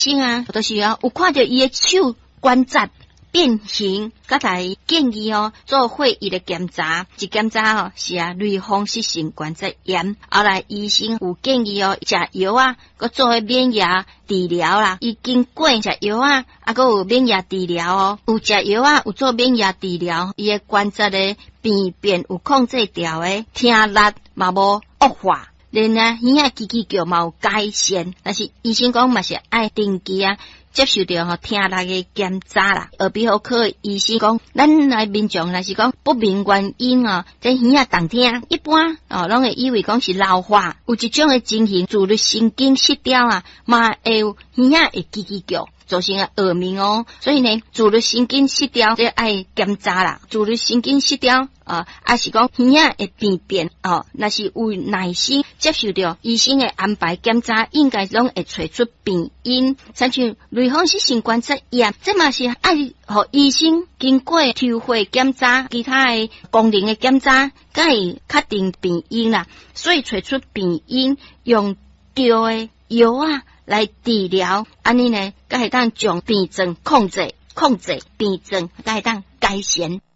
生啊，都是有看到伊的手关节变形，甲来建议做血液的检查。一检查是类风湿性关节炎。后来医生有建议食药啊，佮做免疫治疗啦。伊经过食药啊，佮有免疫治疗有食药啊，有做免疫治疗，伊的关节的病变有控制掉的，听力嘛无恶化。连耳仔叽叽叫嘛有改善，但是医生讲嘛是爱定期接受到听力的检查啦。耳鼻喉科的医生讲，咱来民众若是讲不明原因这耳仔动听，一般拢会以为讲是老化，有一种的情形，自律神经失调嘛会有耳仔会叽叽叫。造成耳鸣所以呢，自律神经失调这爱检查啦。自律神经失调还是讲耳仔会变若是有耐心接受到医生的安排检查，应该拢会找出病因。像类风湿性关节炎，这嘛是爱互医生经过抽血检查、其他的功能的检查，才会确定病因啦。所以找出病因，用对的药来治疗，安尼呢，才会当将病症控制病症，才会当改善。